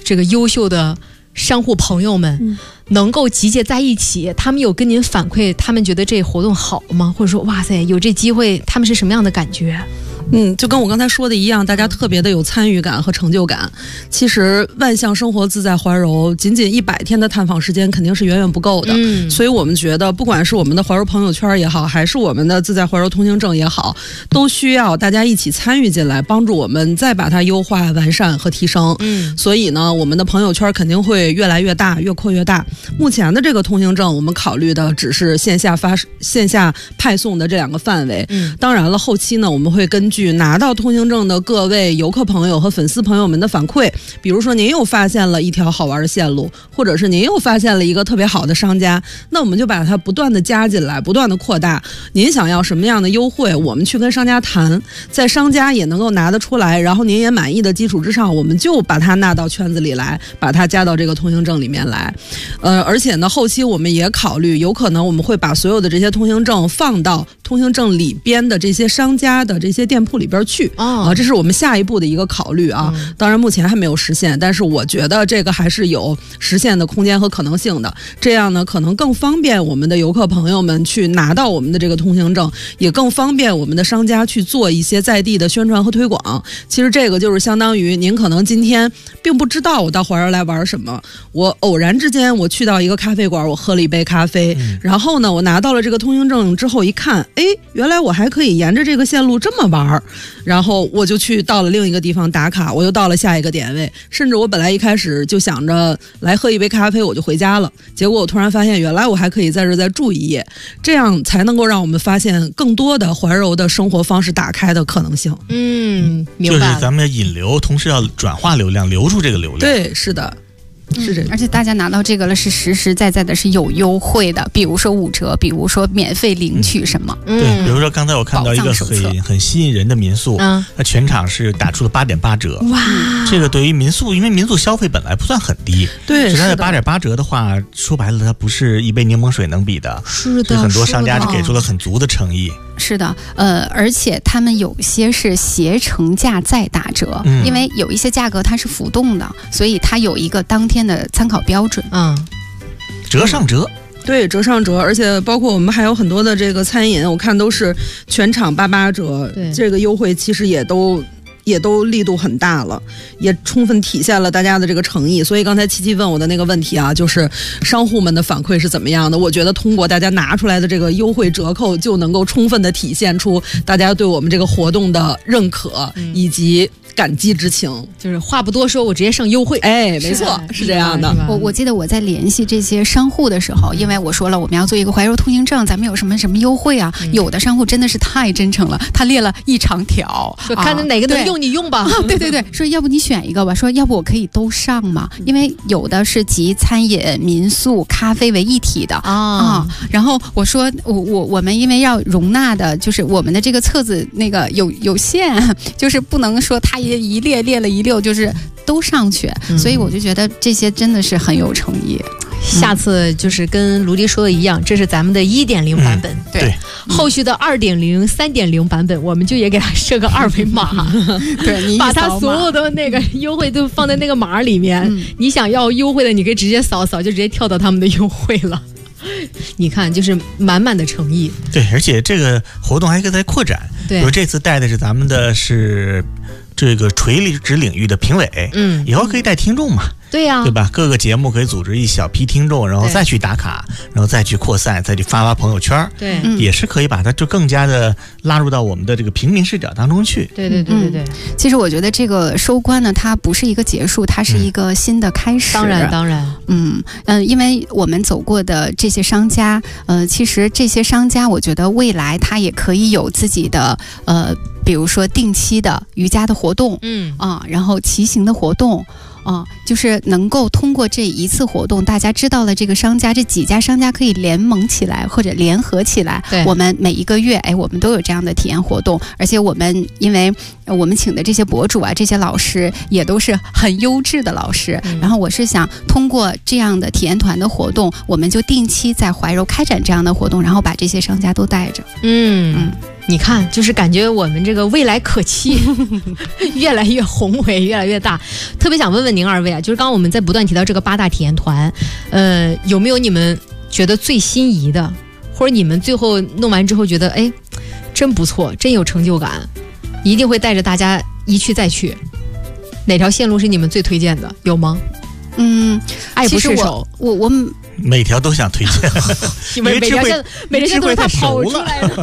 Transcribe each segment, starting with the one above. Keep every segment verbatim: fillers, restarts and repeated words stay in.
这个优秀的商户朋友们、嗯、能够集结在一起，他们有跟您反馈他们觉得这活动好吗？或者说哇塞有这机会他们是什么样的感觉？ 嗯，就跟我刚才说的一样，大家特别的有参与感和成就感。其实万象生活自在怀柔，仅仅一百天的探访时间肯定是远远不够的。嗯，所以我们觉得，不管是我们的怀柔朋友圈也好，还是我们的自在怀柔通行证也好，都需要大家一起参与进来，帮助我们再把它优化、完善和提升。嗯，所以呢，我们的朋友圈肯定会越来越大，越扩越大。目前的这个通行证，我们考虑的只是线下发、线下派送的这两个范围。嗯，当然了，后期呢，我们会根据拿到通行证的各位游客朋友和粉丝朋友们的反馈，比如说您又发现了一条好玩的线路，或者是您又发现了一个特别好的商家，那我们就把它不断的加进来，不断的扩大。您想要什么样的优惠，我们去跟商家谈，在商家也能够拿得出来，然后您也满意的基础之上，我们就把它纳到圈子里来，把它加到这个通行证里面来。呃，而且呢，后期我们也考虑，有可能我们会把所有的这些通行证放到通行证里边的这些商家的这些店铺里边去啊、呃，这是我们下一步的一个考虑啊。嗯、当然目前还没有实现，但是我觉得这个还是有实现的空间和可能性的。这样呢，可能更方便我们的游客朋友们去拿到我们的这个通行证，也更方便我们的商家去做一些在地的宣传和推广。其实这个就是相当于您可能今天并不知道我到怀柔来玩什么，我偶然之间我去到一个咖啡馆，我喝了一杯咖啡，嗯、然后呢，我拿到了这个通行证之后一看，哎，原来我还可以沿着这个线路这么玩，然后我就去到了另一个地方打卡，我又到了下一个点位，甚至我本来一开始就想着来喝一杯咖啡我就回家了，结果我突然发现原来我还可以在这再住一夜，这样才能够让我们发现更多的怀柔的生活方式打开的可能性。 嗯，明白了， 就是咱们要引流，同时要转化流量，留住这个流量。 对，是的。是这嗯，而且大家拿到这个了是实实在在的是有优惠的，比如说五折，比如说免费领取什么。 嗯、对，比如说刚才我看到一个很很吸引人的民宿，嗯，那全场是打出了八点八折。哇，这个对于民宿，因为民宿消费本来不算很低， 对， 它的八点八折的话，说白了它不是一杯柠檬水能比的。 是的， 很多商家是给出了很足的诚意。 是的，呃，而且他们有些是携程价再打折，嗯、因为有一些价格它是浮动的，所以它有一个当天的参考标准。 嗯， 折上折。 对，折上折，而且包括我们还有很多的这个餐饮，我看都是全场八八折，这个优惠其实也都。也都力度很大了，也充分体现了大家的这个诚意。所以刚才七七问我的那个问题啊，就是商户们的反馈是怎么样的？我觉得通过大家拿出来的这个优惠折扣，就能够充分的体现出大家对我们这个活动的认可以及感激之情。 就是话不多说，我直接上优惠。 哎，没错，是, 是这样的。 我我记得我在联系这些商户的时候，因为我说了我们要做一个怀柔通行证，咱们有什么什么优惠啊？嗯、有的商户真的是太真诚了，他列了一长条， 说看着哪个能用你用吧。 啊、对对对，说要不你选一个吧，说要不我可以都上嘛，因为有的是集餐饮、民宿、咖啡为一体的啊、哦。然后我说我我我们因为要容纳的，就是我们的这个册子那个有有限，就是不能说他也一列列了一溜，就是都上去，嗯、所以我就觉得这些真的是很有诚意。 下次就是跟卢迪说的一样，这是咱们的一点零版本，嗯、 对，对后续的二点零、三点零版本，我们就也给他设个二维码， 对，你把他所有的那个优惠都放在那个码里面。嗯、你想要优惠的，你可以直接扫扫，就直接跳到他们的优惠了。你看，就是满满的诚意。 对，而且这个活动还可以再扩展。对，比如这次带的是咱们的是这个垂直领域的评委，嗯，以后可以带听众嘛。 对呀、啊， 对吧？各个节目可以组织一小批听众，然后再去打卡，然后再去扩散，再去发发朋友圈， 对， 也是可以把它就更加的拉入到我们的这个平民视角当中去。 对对对对对。 嗯、其实我觉得这个收官呢，它不是一个结束，它是一个新的开始。 当然当然， 嗯嗯、呃，因为我们走过的这些商家，呃，其实这些商家，我觉得未来他也可以有自己的呃，比如说定期的瑜伽的活动，嗯啊，然后骑行的活动。啊、嗯，就是能够通过这一次活动，大家知道了这个商家，这几家商家可以联盟起来或者联合起来。对，我们每一个月，哎，我们都有这样的体验活动，而且我们因为我们请的这些博主啊，这些老师也都是很优质的老师。嗯、然后我是想通过这样的体验团的活动，我们就定期在怀柔开展这样的活动，然后把这些商家都带着。 嗯。嗯你看，就是感觉我们这个未来可期，越来越宏伟，越来越大。特别想问问您二位啊，就是刚刚我们在不断提到这个八大体验团，呃，有没有你们觉得最心仪的，或者你们最后弄完之后觉得，哎，真不错，真有成就感，一定会带着大家一去再去？哪条线路是你们最推荐的？有吗？ 嗯， 爱不释手。 我我我每条都想推荐， 因为每条线每条线都是他跑出来的。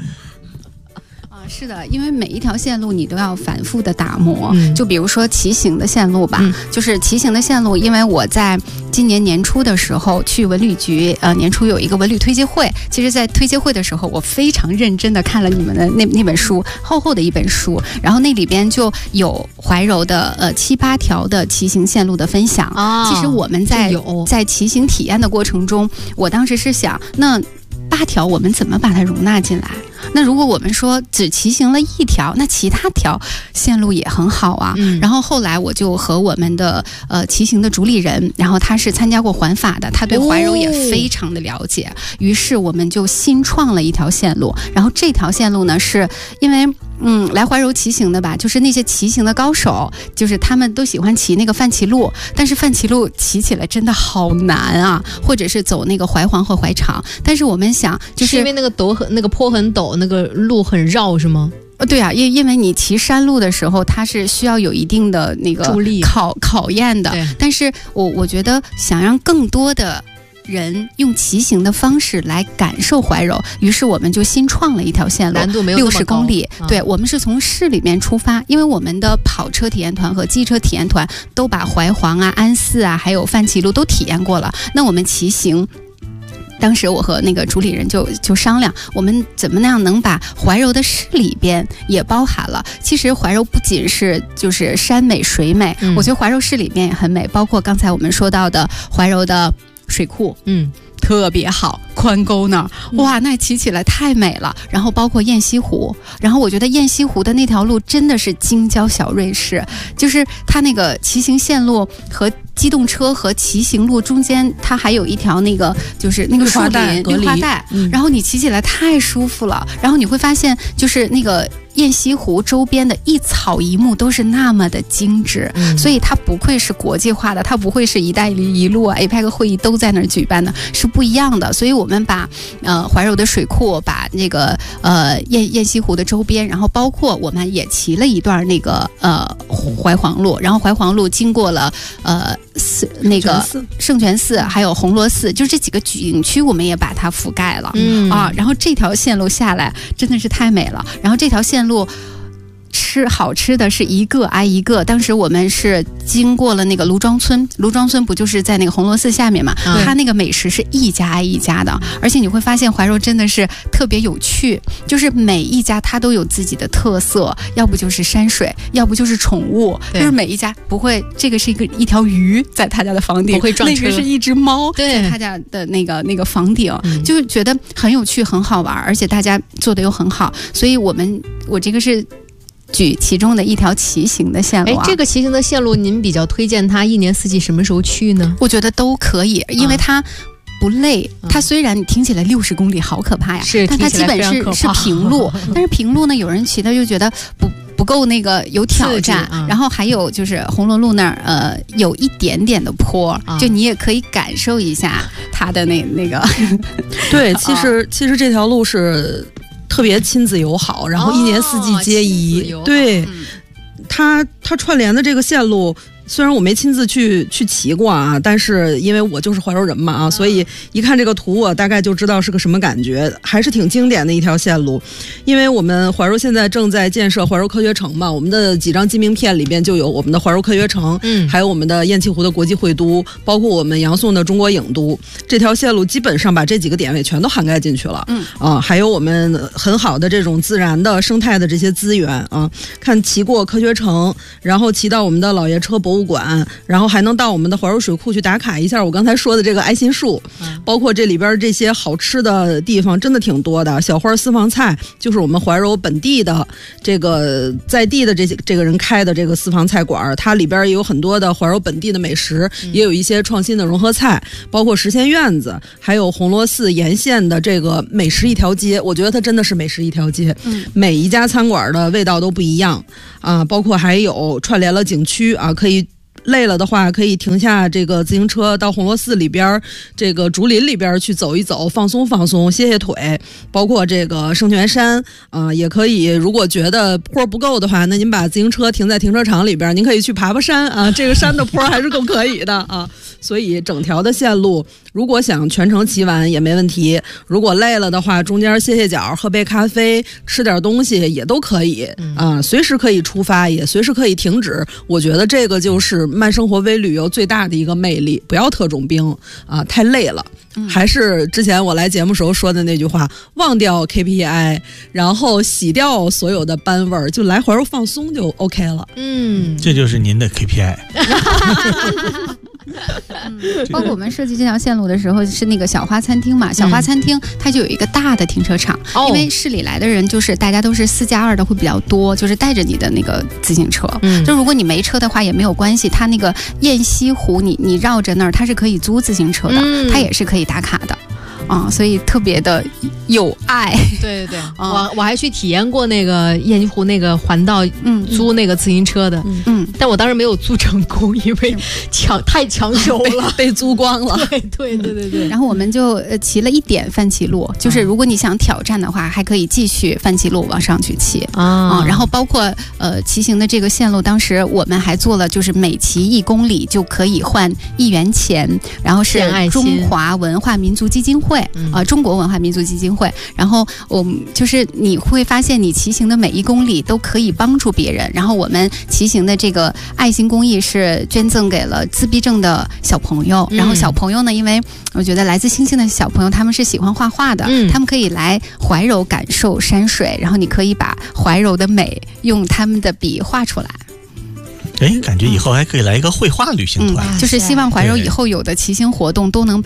是的，因为每一条线路你都要反复的打磨。嗯、就比如说骑行的线路吧，嗯、就是骑行的线路，因为我在今年年初的时候去文旅局，呃，年初有一个文旅推介会。其实，在推介会的时候，我非常认真的看了你们的那那本书，厚厚的一本书，然后那里边就有怀柔的呃七八条的骑行线路的分享。哦、其实我们在在骑行体验的过程中，我当时是想，那八条我们怎么把它容纳进来？那如果我们说只骑行了一条，那其他条线路也很好啊。嗯、然后后来我就和我们的呃骑行的主理人，然后他是参加过环法的，他对怀柔也非常的了解。哦、于是我们就新创了一条线路，然后这条线路呢，是因为嗯来怀柔骑行的吧，就是那些骑行的高手，就是他们都喜欢骑那个范骑路，但是范骑路骑起来真的好难啊，或者是走那个怀黄和怀长，但是我们想就是、 是因为那个陡很那个坡很陡，那个路很绕是吗？ 呃，对啊，因因为你骑山路的时候，它是需要有一定的那个助力考考验的。但是我我觉得想让更多的人用骑行的方式来感受怀柔，于是我们就新创了一条线路， 难度没有六十公里。 啊、 对，我们是从市里面出发，因为我们的跑车体验团和机车体验团都把怀黄啊、安寺啊，还有范骑路都体验过了。那我们骑行。当时我和那个主理人就就商量，我们怎么样能把怀柔的市里边也包含了。其实怀柔不仅是就是山美水美，嗯、我觉得怀柔市里边也很美，包括刚才我们说到的怀柔的水库，嗯。特别好，宽沟那儿，哇，那骑起来太美了。然后包括雁西湖，然后我觉得雁西湖的那条路真的是京郊小瑞士，就是它那个骑行线路和机动车和骑行路中间，它还有一条那个就是那个树林绿化带，嗯、然后你骑起来太舒服了。然后你会发现，就是那个雁西湖周边的一草一木都是那么的精致，嗯、所以它不愧是国际化的，它不会是一带一路啊、A P E C 会议都在那儿举办的，是不一样的。所以我们把呃怀柔的水库，把那个呃雁雁西湖的周边，然后包括我们也骑了一段那个呃怀黄路，然后怀黄路经过了呃寺那个圣泉寺，还有红螺寺，就这几个景区我们也把它覆盖了，嗯啊，然后这条线路下来真的是太美了。然后这条线路吃好吃的是一个挨一个。当时我们是经过了那个卢庄村，卢庄村不就是在那个红螺寺下面嘛？嗯、它那个美食是一家挨一家的，而且你会发现怀柔真的是特别有趣，就是每一家它都有自己的特色，要不就是山水，要不就是宠物，就是每一家不会，这个是一个一条鱼在他家的房顶， 不会撞车， 那个是一只猫在他家的那个那个房顶，嗯、就是觉得很有趣，很好玩，而且大家做的又很好，所以我们我这个是。举其中的一条骑行的线路、啊， 哎，这个骑行的线路，您比较推荐它一年四季什么时候去呢？ 我觉得都可以，因为它不累。嗯、它虽然你听起来六十公里好可怕呀， 是， 但它基本是是平路，但是平路呢，有人骑他就觉得不不够那个有挑战。嗯、然后还有就是红螺路那儿，呃，有一点点的坡，嗯、就你也可以感受一下它的那那个。 对，其实、哦、其实这条路是。特别亲子友好，然后一年四季皆宜。哦、对，嗯、它它串联的这个线路。虽然我没亲自去去骑过啊，但是因为我就是怀柔人嘛啊，所以一看这个图，我大概就知道是个什么感觉，还是挺经典的一条线路。因为我们怀柔现在正在建设怀柔科学城嘛，我们的几张金名片里边就有我们的怀柔科学城，嗯，还有我们的雁栖湖的国际会都，包括我们杨宋的中国影都。这条线路基本上把这几个点位全都涵盖进去了，嗯啊，还有我们很好的这种自然的生态的这些资源啊。看骑过科学城，然后骑到我们的老爷车博物物馆，然后还能到我们的怀柔水库去打卡一下我刚才说的这个爱心树，嗯、包括这里边这些好吃的地方真的挺多的。小花私房菜就是我们怀柔本地的这个在地的这些这个人开的这个私房菜馆，它里边也有很多的怀柔本地的美食，嗯、也有一些创新的融合菜，包括实现院子，还有红螺寺沿线的这个美食一条街，我觉得它真的是美食一条街，嗯、每一家餐馆的味道都不一样啊，包括还有串联了景区啊，可以累了的话可以停下这个自行车到红螺寺里边这个竹林里边去走一走，放松放松，歇歇腿，包括这个圣泉山啊、呃，也可以，如果觉得坡不够的话，那您把自行车停在停车场里边，您可以去爬爬山啊，这个山的坡还是够可以的啊。所以整条的线路如果想全程骑完也没问题，如果累了的话中间歇歇脚，喝杯咖啡，吃点东西也都可以啊，随时可以出发，也随时可以停止。我觉得这个就是慢生活微旅游最大的一个魅力，不要特种兵啊，太累了。还是之前我来节目时候说的那句话，忘掉 K P I， 然后洗掉所有的班味儿，就来怀柔放松就 OK 了。 嗯，这就是您的 K P I。 嗯，包括我们设计这条线路的时候是那个小花餐厅嘛，小花餐厅它就有一个大的停车场，嗯、因为市里来的人就是大家都是四加二的会比较多，就是带着你的那个自行车，嗯，就如果你没车的话也没有关系，它那个雁西湖你你绕着那儿它是可以租自行车的，嗯、它也是可以打卡的。啊、嗯，所以特别的有爱。 对对对，嗯、我我还去体验过那个雁西湖那个环道，嗯，租那个自行车的，嗯，嗯但我当时没有租成功，因为抢太抢手了， 被, 被租光了。 对对对对对。 然后我们就呃骑了一点范骑路，就是如果你想挑战的话，还可以继续范骑路往上去骑啊、嗯。然后包括呃骑行的这个线路，当时我们还做了，就是每骑一公里就可以换一元钱，然后是中华文化民族基金会。啊、呃，中国文化民族基金会，然后我们就是你会发现，你骑行的每一公里都可以帮助别人。然后我们骑行的这个爱心公益是捐赠给了自闭症的小朋友。嗯、然后小朋友呢，因为我觉得来自星星的小朋友他们是喜欢画画的，嗯、他们可以来怀柔感受山水，然后你可以把怀柔的美用他们的笔画出来。 哎，感觉以后还可以来一个绘画旅行团， 嗯、就是希望怀柔以后有的骑行活动都能把